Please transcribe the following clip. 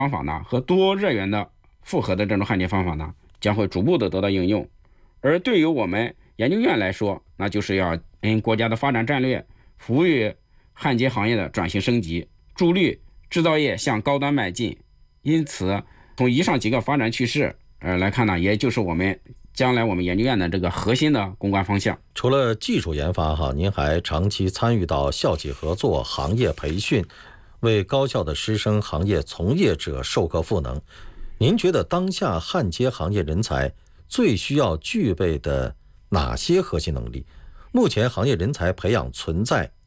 方法呢和多热源的复合的这种焊接方法呢，将会逐步的得到应用。而对于我们研究院来说，那就是要国家的发展战略，服务于焊接行业的转型升级，助力制造业向高端迈进。因此，从以上几个发展趋势来看呢，也就是我们将来我们研究院的这个核心的攻关方向。 除了技术研发您还长期参与到校企合作、行业培训，为高校的师生、行业从业者授课赋能。您觉得当下焊接行业人才最需要具备的哪些核心能力？目前行业人才培养存在